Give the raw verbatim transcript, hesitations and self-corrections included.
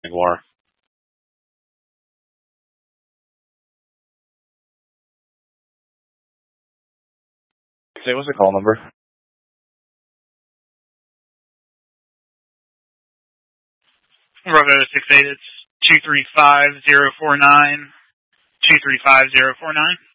War. Say, what's the call number? Bravo six eight, it's two three five zero four nine, two three five zero four nine.